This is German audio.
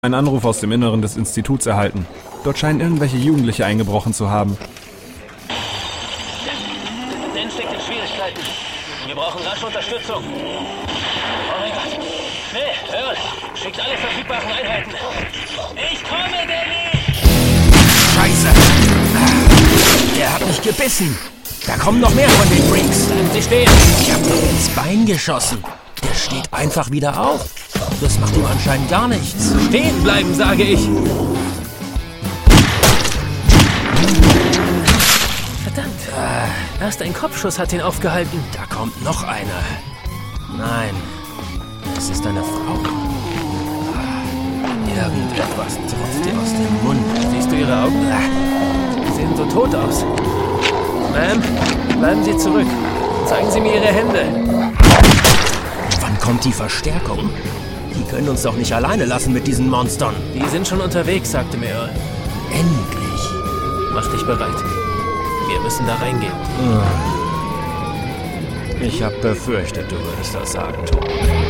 Einen Anruf aus dem Inneren des Instituts erhalten. Dort scheinen irgendwelche Jugendliche eingebrochen zu haben. Dan steckt in Schwierigkeiten. Wir brauchen rasch Unterstützung. Oh mein Gott. Schnell, Earl. Schickt alle verfügbaren Einheiten. Ich komme, Danny! Scheiße! Der hat mich gebissen. Da kommen noch mehr von den Freaks. Bleiben Sie stehen. Ich hab ihm ins Bein geschossen. Der steht einfach wieder auf. Das macht ihm anscheinend gar nichts. Stehen bleiben, sage ich. Verdammt. Erst ein Kopfschuss hat ihn aufgehalten. Da kommt noch einer. Nein, das ist eine Frau. Irgendetwas tropft ihr aus dem Mund. Siehst du ihre Augen? Sie sehen so tot aus. Ma'am, bleiben Sie zurück. Zeigen Sie mir Ihre Hände. Wann kommt die Verstärkung? Die können uns doch nicht alleine lassen mit diesen Monstern. Die sind schon unterwegs, sagte mir Earl. Endlich. Mach dich bereit. Wir müssen da reingehen. Ich hab befürchtet, du würdest das sagen, Tom.